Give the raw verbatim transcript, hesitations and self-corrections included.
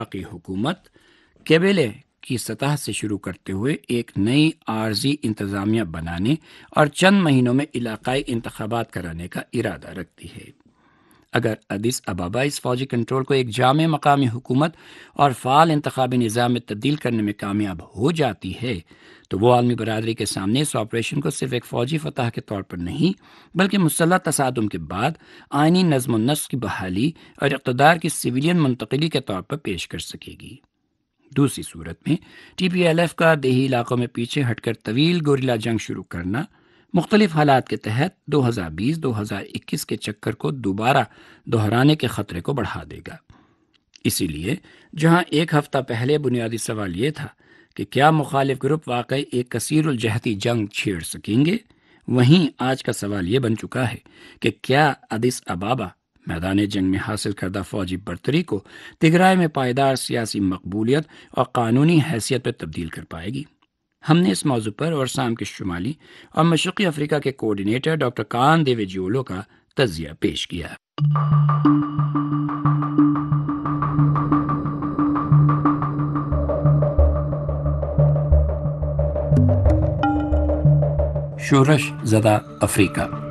کی حکومت قبیلے کی سطح سے شروع کرتے ہوئے ایک نئی عارضی انتظامیہ بنانے اور چند مہینوں میں علاقائی انتخابات کرانے کا ارادہ رکھتی ہے۔ اگر ادیس ابابا اس فوجی کنٹرول کو ایک جامع مقامی حکومت اور فعال انتخابی نظام میں تبدیل کرنے میں کامیاب ہو جاتی ہے تو وہ عالمی برادری کے سامنے اس آپریشن کو صرف ایک فوجی فتح کے طور پر نہیں بلکہ مسلح تصادم کے بعد آئینی نظم و نسق کی بحالی اور اقتدار کی سویلین منتقلی کے طور پر پیش کر سکے گی۔ دوسری صورت میں ٹی پی ایل ایف کا دیہی علاقوں میں پیچھے ہٹ کر طویل گوریلا جنگ شروع کرنا مختلف حالات کے تحت دو ہزار بیس دو ہزار اکیس کے چکر کو دوبارہ دہرانے کے خطرے کو بڑھا دے گا۔ اسی لیے جہاں ایک ہفتہ پہلے بنیادی سوال یہ تھا کہ کیا مخالف گروپ واقعی ایک کثیر الجہتی جنگ چھیڑ سکیں گے، وہیں آج کا سوال یہ بن چکا ہے کہ کیا ادیس ابابا میدان جنگ میں حاصل کردہ فوجی برتری کو تگرائے میں پائیدار سیاسی مقبولیت اور قانونی حیثیت پر تبدیل کر پائے گی۔ ہم نے اس موضوع پر اور سام کے شمالی اور مشرقی افریقہ کے کوارڈینیٹر ڈاکٹر کان دیوے جیولو کا تجزیہ پیش کیا۔ شورش زدہ افریقہ۔